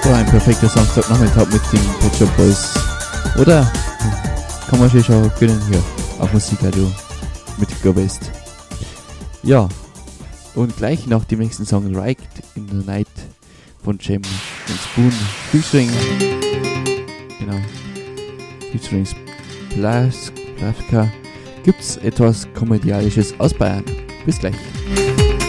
So ein perfekter Samstagnachmittag mit den Pet Shop Boys. Oder? Kann man sich schon gönnen hier auf Musikradio mit Go West. Ja, und gleich nach dem nächsten Song Right in the Night von Jem und Spoon featuring, genau, featuring Blaska, gibt's etwas Komödialisches aus Bayern. Bis gleich.